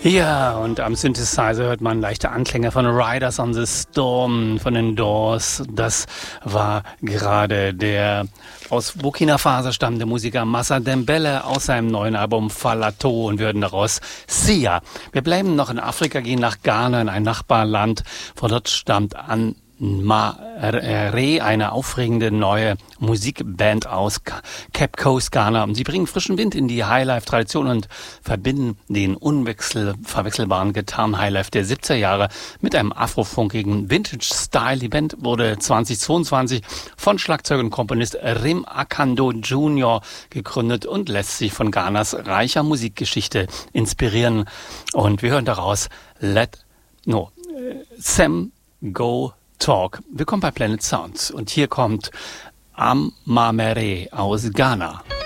Ja, und am Synthesizer hört man leichte Anklänge von Riders on the Storm, von den Doors. Das war gerade der aus Burkina Faso stammende Musiker Massa Dembele aus seinem neuen Album Falato und wir hören daraus Sia. Wir bleiben noch in Afrika, gehen nach Ghana, in ein Nachbarland. Von dort stammt an Maré, eine aufregende neue Musikband aus Cape Coast, Ghana. Sie bringen frischen Wind in die Highlife-Tradition und verbinden den unverwechselbaren Gitarren-Highlife der 70er Jahre mit einem afrofunkigen Vintage-Style. Die Band wurde 2022 von Schlagzeuger und Komponist Rim Akando Jr. gegründet und lässt sich von Ghanas reicher Musikgeschichte inspirieren. Und wir hören daraus Sam Go Talk. Willkommen bei Planet Sounds und hier kommt Amamere aus Ghana.